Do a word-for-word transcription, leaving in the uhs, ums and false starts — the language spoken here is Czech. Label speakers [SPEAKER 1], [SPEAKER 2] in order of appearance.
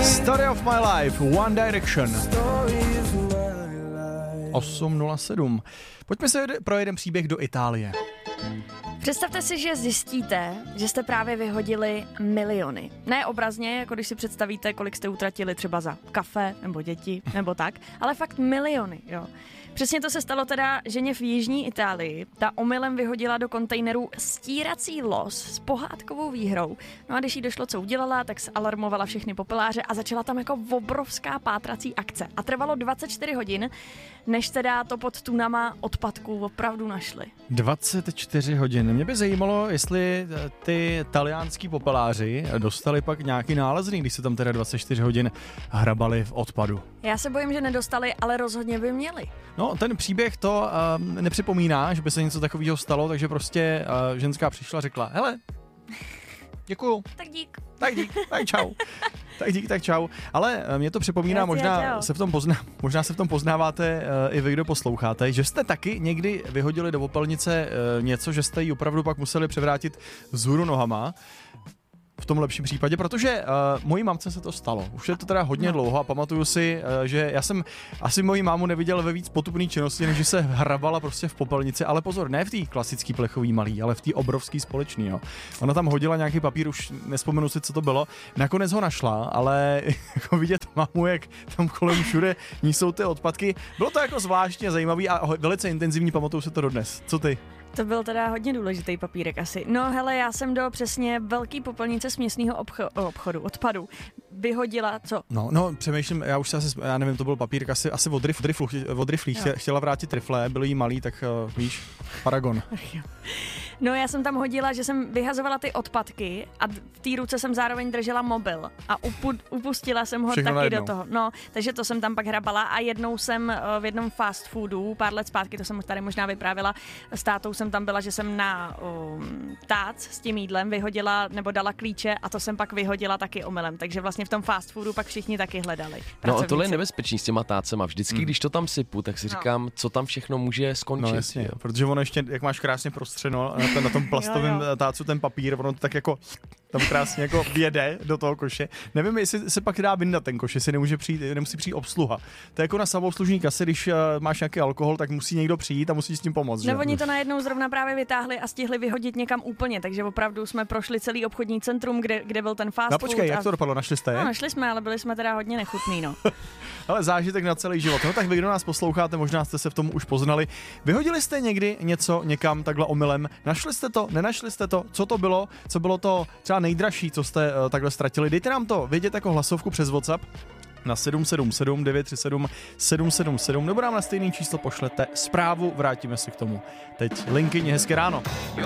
[SPEAKER 1] Story of my life, One Direction. osm nula sedm. Pojďme se pro jeden příběh do Itálie.
[SPEAKER 2] Představte si, že zjistíte, že jste právě vyhodili miliony. Ne obrazně, jako když si představíte, kolik jste utratili třeba za kafe, nebo děti, nebo tak, ale fakt miliony, jo. Přesně to se stalo teda ženě v jižní Itálii. Ta omylem vyhodila do kontejneru stírací los s pohádkovou výhrou. No a když jí došlo, co udělala, tak zalarmovala všechny popeláře a začala tam jako obrovská pátrací akce. A trvalo dvacet čtyři hodin, než teda to pod tunama odpadků opravdu našli.
[SPEAKER 1] dvacet čtyři hodin. Mě by zajímalo, jestli ty taliánský popeláři dostali pak nějaký nálezný, když se tam teda dvacet čtyři hodin hrabali v odpadu.
[SPEAKER 2] Já se bojím, že nedostali, ale rozhodně by měli.
[SPEAKER 1] No, ten příběh to uh, nepřipomíná, že by se něco takového stalo, takže prostě uh, ženská přišla a řekla, hele, děkuju.
[SPEAKER 2] Tak dík.
[SPEAKER 1] Tak dík, tak čau. Tak dík, tak čau. Ale mě to připomíná, možná se v tom pozná, možná se v tom poznáváte uh, i vy, kdo posloucháte, že jste taky někdy vyhodili do popelnice uh, něco, že jste ji opravdu pak museli převrátit vzhůru nohama. V tom lepším případě, protože uh, mojí mamce se to stalo. Už je to teda hodně no. dlouho a pamatuju si, uh, že já jsem asi moji mámu neviděl ve víc potupné činnosti, než že se hrabala prostě v popelnici, ale pozor, ne v té klasický plechový malý, ale v té obrovský společný. Jo. Ona tam hodila nějaký papír, už nespomenu si, co to bylo. Nakonec ho našla, ale jako vidět mámu, jak tam kolem všude ní jsou ty odpadky. Bylo to jako zvláštně zajímavý a velice intenzivní, pamatuju se to dodnes. Co ty?
[SPEAKER 2] To byl teda hodně důležitý papírek asi. No hele, já jsem do přesně velký popelnice směsného obcho- obchodu, odpadu vyhodila, co?
[SPEAKER 1] No, no, přemýšlím, já už se asi, já nevím, to byl papírek asi, asi od, rif, riflu, od riflí, no. Chtěla vrátit rifle, byl jí malý, tak uh, víš, paragon.
[SPEAKER 2] No, já jsem tam hodila, že jsem vyhazovala ty odpadky a v té ruce jsem zároveň držela mobil a upu- upustila jsem ho
[SPEAKER 1] Všechno
[SPEAKER 2] taky
[SPEAKER 1] najednou.
[SPEAKER 2] do toho. No, takže to jsem tam pak hrabala a jednou jsem uh, v jednom fast foodu, pár let zpátky, to jsem tady možná vyprávila, s tátou jsem tam byla, že jsem na um, tác s tím jídlem vyhodila nebo dala klíče a to jsem pak vyhodila taky omylem, takže vlastně v tom fast foodu pak všichni taky hledali.
[SPEAKER 3] No a tohle je nebezpečný s těma tácema. Vždycky, hmm. když to tam sypu, tak si
[SPEAKER 2] no.
[SPEAKER 3] říkám, co tam všechno může skončit.
[SPEAKER 1] No jasně, protože ono ještě, jak máš krásně prostřeno na, na tom plastovém tácu ten papír, ono to tak jako tam krásně jako vjede do toho koše. Nevím, jestli se pak dá vyndat ten koš, jestli nemůže přijít, nemusí přijít obsluha. To je jako na samoobslužní kase, když uh, máš nějaký alkohol, tak musí někdo přijít a musí s tím pomoct.
[SPEAKER 2] No oni to najednou zrovna právě vytáhli a stihli vyhodit někam úplně, takže opravdu jsme prošli celý obchodní centrum, kde, kde byl ten fast
[SPEAKER 1] no,
[SPEAKER 2] food.
[SPEAKER 1] počkej,
[SPEAKER 2] a...
[SPEAKER 1] jak to dopadlo, našli jste je?
[SPEAKER 2] No, našli jsme, ale byli jsme teda hodně nechutný, no.
[SPEAKER 1] Ale zážitek na celý život. No tak vy, kdo nás posloucháte, možná jste se v tom už poznali. Vyhodili jste někdy něco někam takhle omylem? Našli jste to? Nenašli jste to? Co to bylo? Co bylo to třeba nejdražší, co jste uh, takhle ztratili? Dejte nám to vědět jako hlasovku přes WhatsApp na sedm sedm sedm devět tři sedm sedm sedm sedm nebo nám na stejné číslo pošlete zprávu, vrátíme se k tomu. Teď Linkyně, hezké ráno.